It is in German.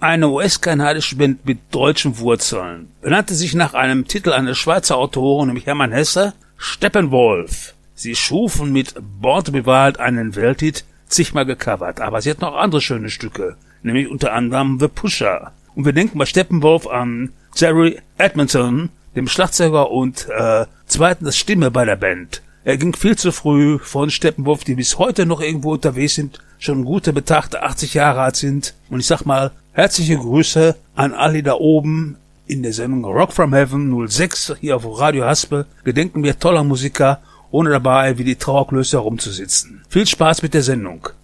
eine US-kanadische Band mit deutschen Wurzeln. Benannte sich nach einem Titel eines Schweizer Autoren, nämlich Hermann Hesse, Steppenwolf. Sie schufen mit Born to be Wild einen Welthit, zigmal gecovert, aber sie hatten auch andere schöne Stücke, nämlich unter anderem The Pusher. Und wir denken bei Steppenwolf an Jerry Edmonton, dem Schlagzeuger und zweiten das Stimme bei der Band. Er ging viel zu früh von Steppenwolf, die bis heute noch irgendwo unterwegs sind, schon gute betagte 80 Jahre alt sind. Und ich sag mal, herzliche Grüße an alle da oben in der Sendung Rock from Heaven 06 hier auf Radio Haspel. Gedenken wir toller Musiker, ohne dabei wie die Trauerklöße herumzusitzen. Viel Spaß mit der Sendung.